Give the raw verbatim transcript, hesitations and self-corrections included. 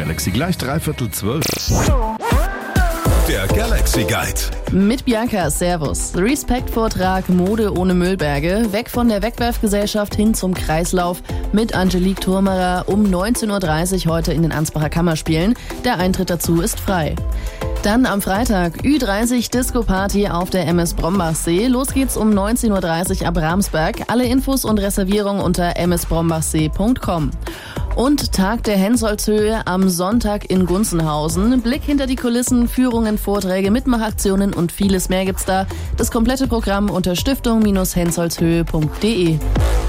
Galaxy. Gleich dreiviertel zwölf. Der Galaxy Guide. Mit Bianca, Servus. Respekt-Vortrag Mode ohne Müllberge. Weg von der Wegwerfgesellschaft hin zum Kreislauf mit Angelique Thurmerer um neunzehn Uhr dreißig heute in den Ansbacher Kammerspielen. Der Eintritt dazu ist frei. Dann am Freitag Ü dreißig Disco Party auf der M S Brombachsee. Los geht's um neunzehn Uhr dreißig ab Ramsberg. Alle Infos und Reservierungen unter m s brombachsee punkt com. Und Tag der Hensolzhöhe am Sonntag in Gunzenhausen. Blick hinter die Kulissen, Führungen, Vorträge, Mitmachaktionen und vieles mehr gibt's da. Das komplette Programm unter stiftung Bindestrich hensolzhöhe punkt de.